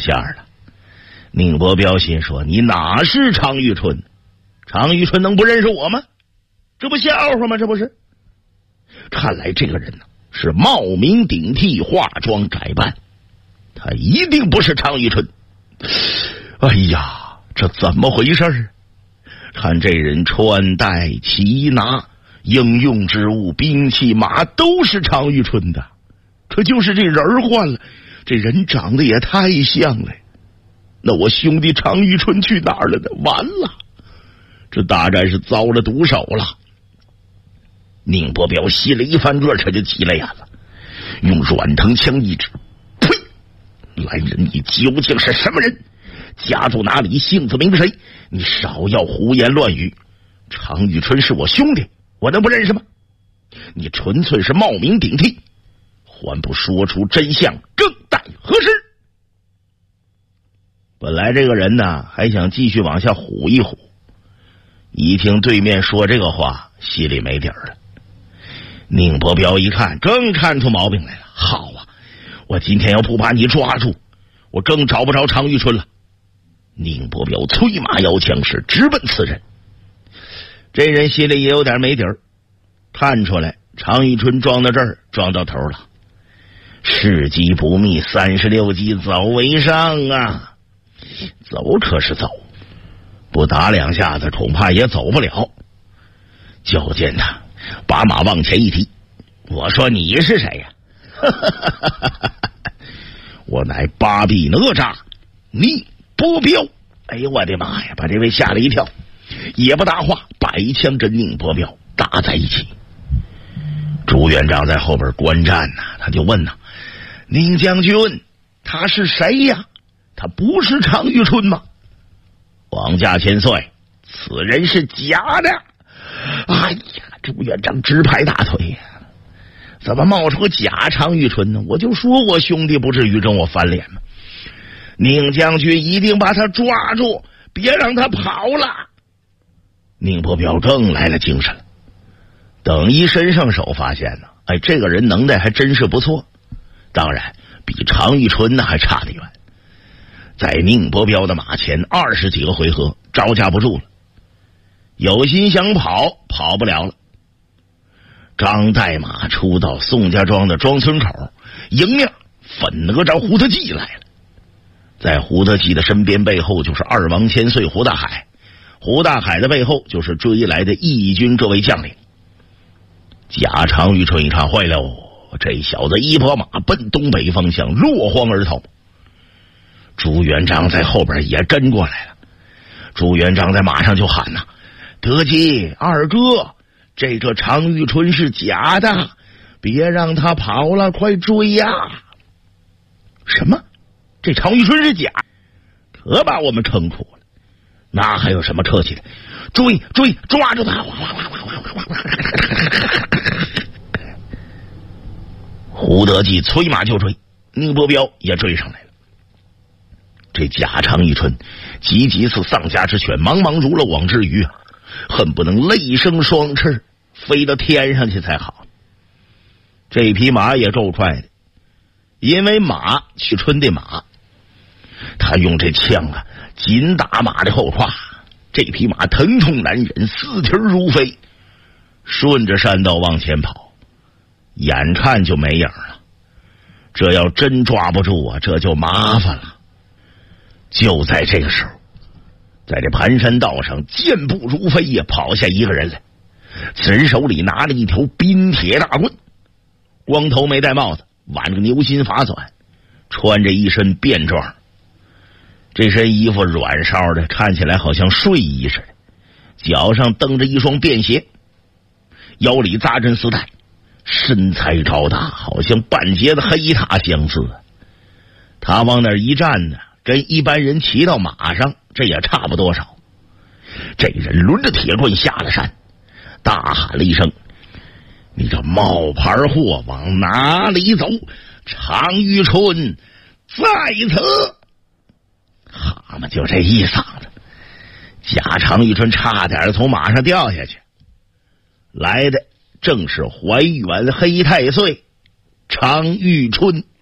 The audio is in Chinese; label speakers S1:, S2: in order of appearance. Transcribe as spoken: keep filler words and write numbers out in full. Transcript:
S1: 馅了。宁伯彪心说：你哪是常遇春？常遇春能不认识我吗？这不笑话吗？这不是？看来这个人呢是冒名顶替，化妆改扮，他一定不是常遇春。哎呀，这怎么回事？看这人穿戴骑拿应用之物兵器马都是常遇春的，可就是这人换了，这人长得也太像了。那我兄弟常遇春去哪儿了呢？完了，这大战是遭了毒手了。宁伯彪吸了一番热车就急了眼了，用软藤枪一指：呸！来人，你究竟是什么人？家住哪里？姓字名谁？你少要胡言乱语。常遇春是我兄弟，我能不认识吗？你纯粹是冒名顶替，还不说出真相，更待何时？本来这个人呢还想继续往下唬一唬，一听对面说这个话，心里没底儿了。宁伯彪一看，更看出毛病来了。好啊，我今天要不把你抓住，我更找不着常遇春了。宁伯彪催马摇枪是直奔此人。这人心里也有点没底儿，看出来常遇春装到这儿装到头了。事机不密，三十六计，走为上啊！走可是走，不打两下子恐怕也走不了。就见他把马往前一提，我说你是谁呀、啊？我乃八臂哪吒宁伯彪。哎呦我的妈呀，把这位吓了一跳，也不搭话，摆枪跟宁伯彪打在一起。朱元璋在后边观战呢、啊，他就问呐、啊：宁将军，他是谁呀？他不是常遇春吗？王家千岁，此人是假的。哎呀，朱元璋直拍大腿呀！怎么冒出个假常遇春呢？我就说我兄弟不至于跟我翻脸吗？宁将军一定把他抓住，别让他跑了。宁伯彪更来了精神了，等一伸上手发现呢，哎，这个人能耐还真是不错，当然比常遇春呢还差得远。在宁伯彪的马前二十几个回合招架不住了，有心想跑跑不了了。刚带马出到宋家庄的庄村口，迎面粉哪吒胡特记来了。在胡特记的身边背后就是二王千岁胡大海，胡大海的背后就是追来的义军各位将领。贾常遇春一看坏了，这小子一拨马奔东北方向落荒而逃。朱元璋在后边也跟过来了，朱元璋在马上就喊呐、啊：德基二哥，这个常遇春是假的，别让他跑了，快追呀！什么？这常遇春是假？可把我们坑苦了。那还有什么客气的？追追，抓住他！胡德记催马就追，宁伯彪也追上来了。这贾常遇春急急似丧家之犬，茫茫如了网之鱼啊，恨不能泪生双翅，飞到天上去才好。这匹马也够快的，因为马去春的马，他用这枪啊紧打马的后胯，这匹马疼痛难忍，四蹄如飞，顺着山道往前跑，眼看就没影了。这要真抓不住啊，这就麻烦了。就在这个时候，在这盘山道上健步如飞也跑下一个人来，此人手里拿了一条冰铁大棍，光头没戴帽子，挽着个牛心发短，穿着一身便装，这身衣服软烧的，看起来好像睡衣似的，脚上蹬着一双便鞋，腰里扎针丝带，身材高大，好像半截的黑塔相似。他往那儿一站呢，跟一般人骑到马上这也差不多少。这人抡着铁棍下了山，大喊了一声：你这冒牌货往哪里走？常遇春在此！蛤蟆就这一嗓子，贾常遇春差点从马上掉下去。来的正是怀远黑太岁常遇春。